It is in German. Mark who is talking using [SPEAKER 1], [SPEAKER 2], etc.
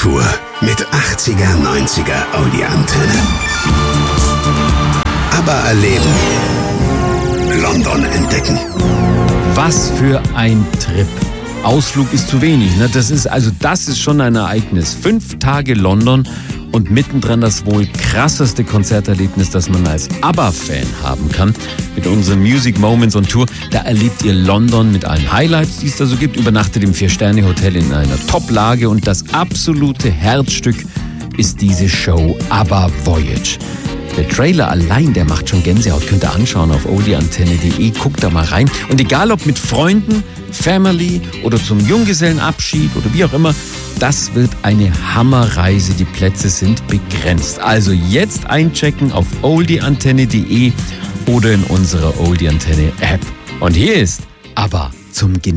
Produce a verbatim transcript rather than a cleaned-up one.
[SPEAKER 1] Tour mit achtziger, neunziger Audi-Antenne. ABBA erleben. London entdecken.
[SPEAKER 2] Was für ein Trip. Ausflug ist zu wenig. Ne? Das ist, also das ist schon ein Ereignis. Fünf Tage London und mittendrin das wohl krasseste Konzerterlebnis, das man als ABBA-Fan haben kann. Mit unseren Music Moments on Tour, da erlebt ihr London mit allen Highlights, die es da so gibt. Übernachtet im Vier-Sterne-Hotel in einer Top-Lage und das absolute Herzstück ist diese Show ABBA Voyage. Der Trailer allein, der macht schon Gänsehaut. Könnt ihr anschauen auf audi-antenne punkt de. Guckt da mal rein. Und egal ob mit Freunden, Family oder zum Junggesellenabschied oder wie auch immer, das wird eine Hammerreise. Die Plätze sind begrenzt. Also jetzt einchecken auf audi-antenne punkt de oder in unserer Audi-Antenne-App. Und hier ist ABBA zum Genießen.